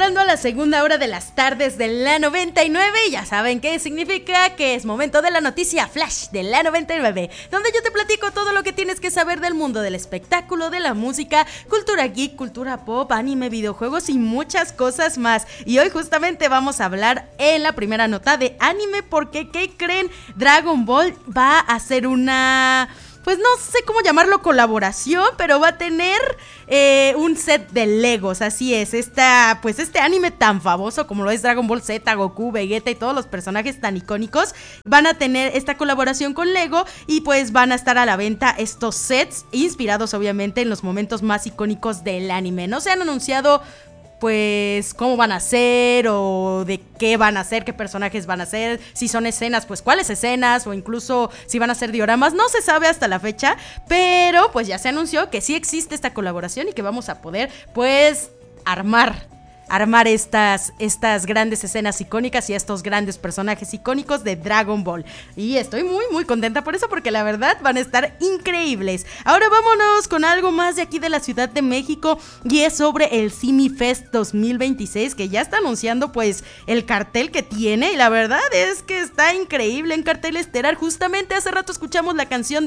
llegando a la segunda hora de las tardes de la 99 y ya saben qué significa, que es momento de la noticia flash de la 99, donde yo te platico todo lo que tienes que saber del mundo del espectáculo, de la música, cultura geek, cultura pop, anime, videojuegos y muchas cosas más. Y hoy justamente vamos a hablar en la primera nota de anime porque, ¿qué creen? Dragon Ball va a hacer una... pues no sé cómo llamarlo, colaboración, pero va a tener un set de Legos, así es, este anime tan famoso como lo es Dragon Ball Z, Goku, Vegeta y todos los personajes tan icónicos, van a tener esta colaboración con Lego y pues van a estar a la venta estos sets, inspirados obviamente en los momentos más icónicos del anime. No se han anunciado pues cómo van a ser o de qué van a ser, qué personajes van a ser, si son escenas, pues cuáles escenas o incluso si van a ser dioramas, no se sabe hasta la fecha, pero pues ya se anunció que sí existe esta colaboración y que vamos a poder pues armar estas grandes escenas icónicas y estos grandes personajes icónicos de Dragon Ball. Y estoy muy muy contenta por eso, porque la verdad van a estar increíbles. Ahora vámonos con algo más de aquí de la Ciudad de México, y es sobre el Simi Fest 2026, que ya está anunciando pues el cartel que tiene, y la verdad es que está increíble en cartel estelar. Justamente hace rato escuchamos la canción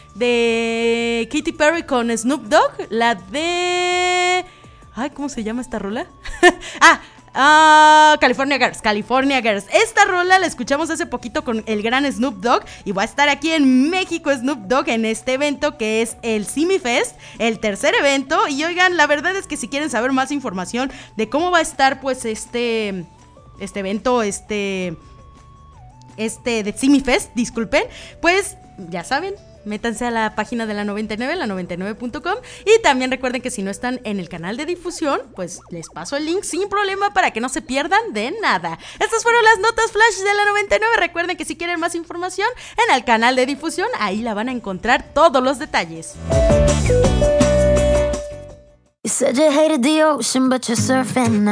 de Katy Perry con Snoop Dogg, la de... ay, ¿cómo se llama esta rola? California Girls. Esta rola la escuchamos hace poquito con el gran Snoop Dogg, y va a estar aquí en México Snoop Dogg en este evento que es el Simi Fest, el tercer evento. Y oigan, la verdad es que si quieren saber más información de cómo va a estar pues este evento, de Simi Fest, disculpen, pues ya saben, métanse a la página de la 99, la99.com, y también recuerden que si no están en el canal de difusión, pues les paso el link sin problema para que no se pierdan de nada. Estas fueron las notas flash de la 99. Recuerden que si quieren más información en el canal de difusión, ahí la van a encontrar todos los detalles. You said you hated the ocean, but you're surfing now.